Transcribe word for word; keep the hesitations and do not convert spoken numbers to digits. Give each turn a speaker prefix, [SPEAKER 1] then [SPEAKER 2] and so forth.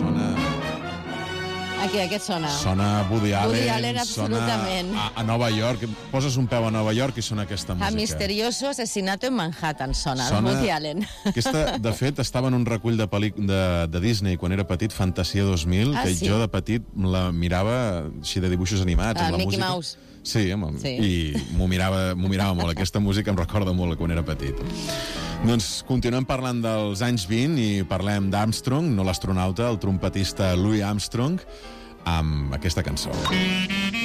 [SPEAKER 1] sona...
[SPEAKER 2] Aquí, aquest sona.
[SPEAKER 1] Sona Woody Allen,
[SPEAKER 2] Woody Allen, absolutament.
[SPEAKER 1] Sona a, a Nova York. Poses un peu a Nova York i sona aquesta música.
[SPEAKER 2] A Misterioso Asesinato en Manhattan sona,
[SPEAKER 1] sona...
[SPEAKER 2] de Woody Allen.
[SPEAKER 1] Aquesta, de fet, estava en un recull de, pel·li... de, de Disney quan era petit, Fantasia dos mil,
[SPEAKER 2] ah,
[SPEAKER 1] que
[SPEAKER 2] sí?
[SPEAKER 1] jo de petit la mirava així de dibuixos animats.
[SPEAKER 2] Ah,
[SPEAKER 1] amb la
[SPEAKER 2] Mickey
[SPEAKER 1] música.
[SPEAKER 2] Mouse.
[SPEAKER 1] Sí, amb...
[SPEAKER 2] sí,
[SPEAKER 1] i m'ho mirava, m'ho mirava molt. Aquesta música em recorda molt quan era petit. Doncs continuem parlant dels anys vint i parlem d'Armstrong, no l'astronauta, el trompetista Louis Armstrong, amb aquesta cançó.